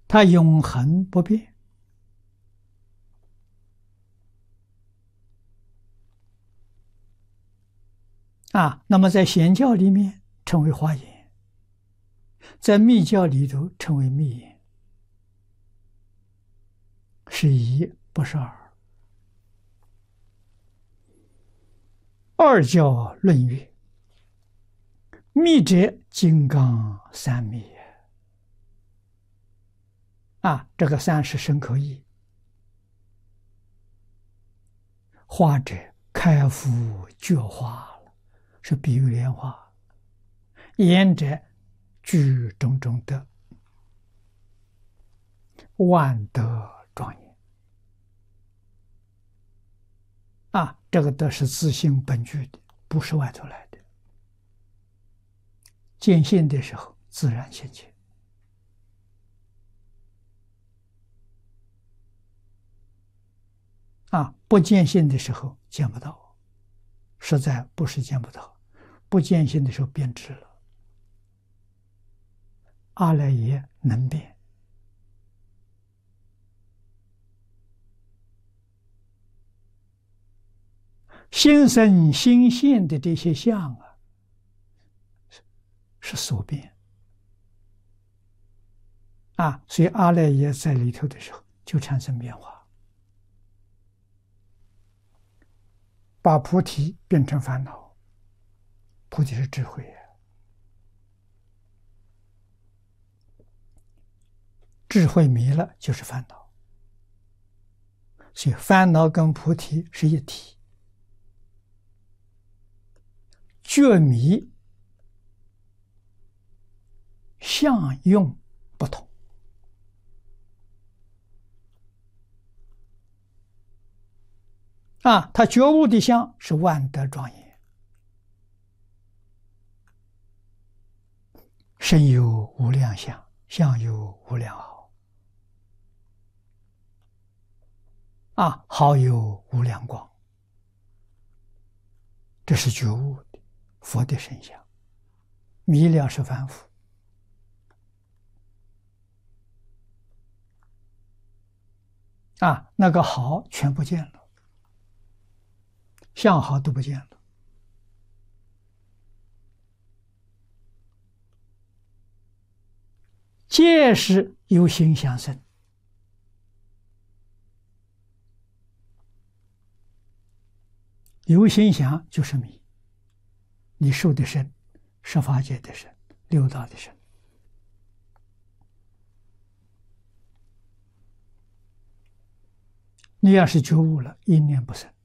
它永恒不变啊。那么在显教里面称为华严，在密教里头称为密严，是一不是二。二教论曰：密者金刚三密啊，这个三是深刻义。花者开敷觉花了，是比喻莲花。言者具种种德，万德庄严啊，这个德是自性本具的，不是外头来的。见性的时候自然现前啊，不见性的时候见不到，实在不是见不到，不见性的时候变质了。阿赖耶能变，心生心现的这些相啊，是所变啊，所以阿赖耶在里头的时候就产生变化，把菩提变成烦恼。菩提是智慧呀，智慧迷了就是烦恼，所以烦恼跟菩提是一体。觉迷相用不同啊，他觉悟的相是万德庄严，身有无量相，相有无量好啊，好有无量光，这是觉悟的佛的身相。迷了是凡夫啊，那个好全不见了，相好都不见了。皆是由心相生，由心想就是迷，你受的身，十法界的身，六道的身。你要是觉悟了，一念不生，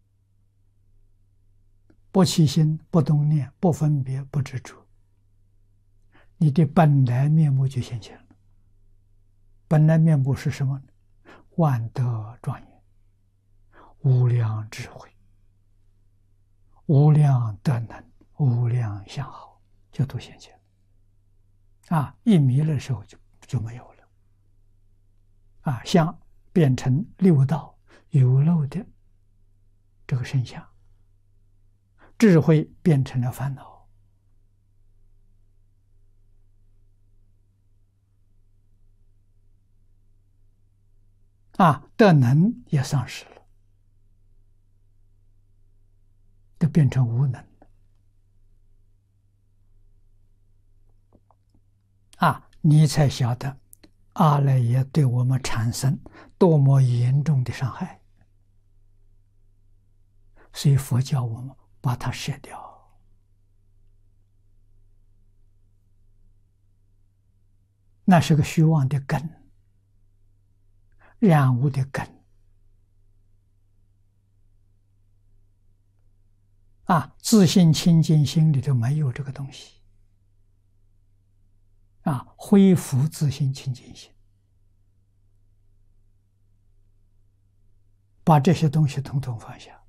不起心，不动念，不分别，不执着，你的本来面目就现前了。本来面目是什么呢？万德庄严，无量智慧，无量德能，无量相好，就都现前了啊！一迷的时候就没有了啊，相变成六道有漏的这个身相，智慧变成了烦恼啊，德能也丧失了，都变成无能了啊！你才晓得阿赖耶对我们产生多么严重的伤害，所以佛教我们把它舍掉，那是个虚妄的根，染污的根啊！自信清净心里头没有这个东西啊！恢复自信清净心，把这些东西统统放下